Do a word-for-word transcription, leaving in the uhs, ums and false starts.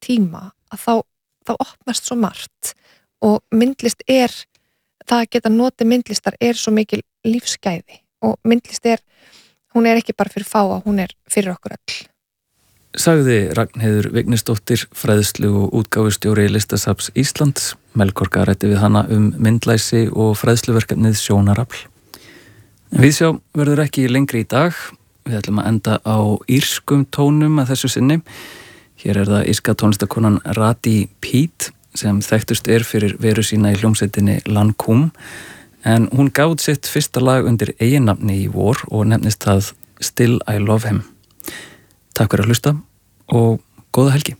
tíma að þá, þá opnast svo margt og myndlist er, það að geta notið myndlistar er svo mikil lífsgæði og myndlist er, hún er ekki bara fyrir fáa, hún er fyrir okkur öll. Sagði Ragnheiður Vignisdóttir, fræðslu og útgáfustjóri Listasafns Íslands. Melkorka ræddi við hana um myndlæsi og fræðsluverkefnið Sjónarafl. Við sjá verður ekki lengri í dag. Við ætlum að enda á írskum tónum að þessu sinni. Hér er það írska tónlistakonan Rati Pete sem þekktust er fyrir veru sína í hljómsveitinni Lancôme, en hún gaf út sitt fyrsta lag undir eiginnafni í vor og nefnist það Still I Love Him. Takk fyrir að hlusta og góða helgi.